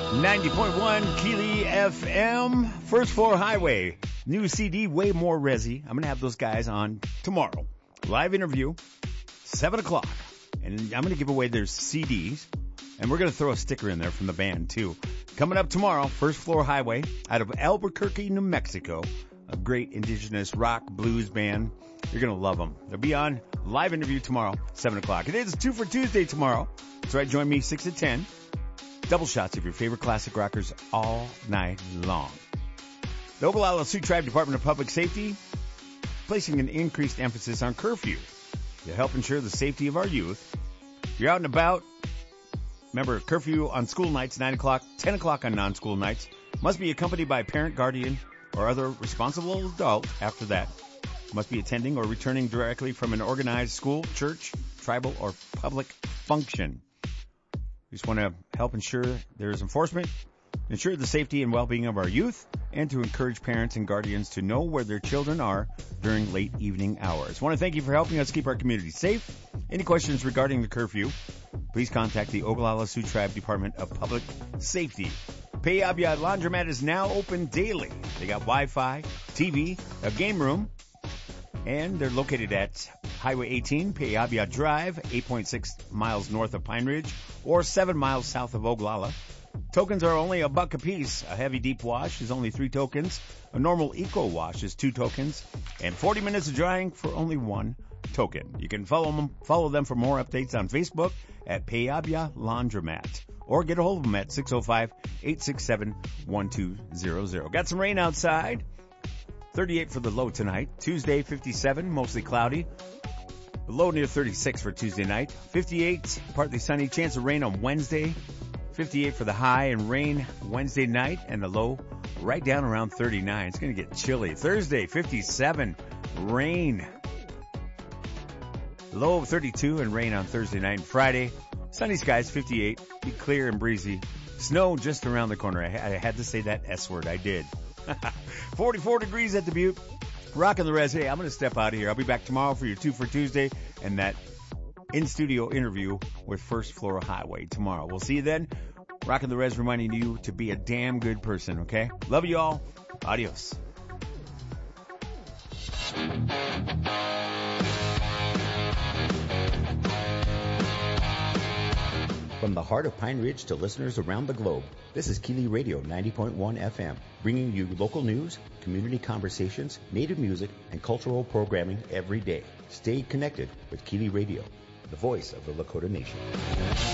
90.1 Keely FM, First Floor Highway. New CD, Way More Resi. I'm going to have those guys on tomorrow. Live interview, 7 o'clock. And I'm going to give away their CDs. And we're going to throw a sticker in there from the band, too. Coming up tomorrow, First Floor Highway out of Albuquerque, New Mexico. A great indigenous rock blues band. You're going to love them. They'll be on live interview tomorrow, 7 o'clock. It is 2 for Tuesday tomorrow. That's right, join me 6 to 10. Double shots of your favorite classic rockers all night long. The Ogallala Sioux Tribe Department of Public Safety placing an increased emphasis on curfew to help ensure the safety of our youth. If you're out and about, remember curfew on school nights, 9 o'clock, 10 o'clock on non-school nights, must be accompanied by a parent, guardian, or other responsible adult after that. Must be attending or returning directly from an organized school, church, tribal, or public function. We just want to help ensure there is enforcement, ensure the safety and well-being of our youth, and to encourage parents and guardians to know where their children are during late evening hours. I want to thank you for helping us keep our community safe. Any questions regarding the curfew, please contact the Ogallala Sioux Tribe Department of Public Safety. Pe'abia Laundromat is now open daily. They got Wi-Fi, TV, a game room, and they're located at Highway 18, Pe'abia Drive, 8.6 miles north of Pine Ridge, or 7 miles south of Ogallala. Tokens are only $1 a piece. A heavy deep wash is only 3 tokens. A normal eco wash is 2 tokens. And 40 minutes of drying for only 1 token. You can follow them for more updates on Facebook at Pe'abia Laundromat. Or get a hold of them at 605-867-1200. Got some rain outside. 38 for the low tonight. Tuesday, 57, mostly cloudy. The low near 36 for Tuesday night. 58, partly sunny. Chance of rain on Wednesday. 58 for the high and rain Wednesday night. And the low right down around 39. It's going to get chilly. Thursday, 57, rain. Low of 32 and rain on Thursday night and Friday. Sunny skies, 58. Be clear and breezy. Snow just around the corner. I had to say that S word. I did. 44 degrees at the Butte. Rocking the res. Hey, I'm going to step out of here. I'll be back tomorrow for your 2 for Tuesday and that in-studio interview with First Floor Highway tomorrow. We'll see you then. Rocking the res, reminding you to be a damn good person, okay? Love you all. Adios. From the heart of Pine Ridge to listeners around the globe, this is Keely Radio 90.1 FM, bringing you local news, community conversations, native music, and cultural programming every day. Stay connected with Keely Radio, the voice of the Lakota Nation.